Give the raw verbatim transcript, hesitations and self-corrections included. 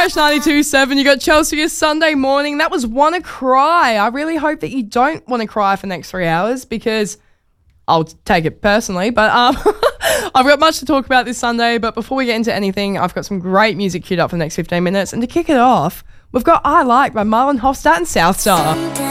Fresh ninety-two point seven. You got Chelsea a Sunday morning. That was Wanna Cry. I really hope that you don't want to cry for the next three hours because I'll take it personally. But um, I've got much to talk about this Sunday. But before we get into anything, I've got some great music queued up for the next fifteen minutes. And to kick it off, we've got I Like by Marlon Hofstadt and Southstar.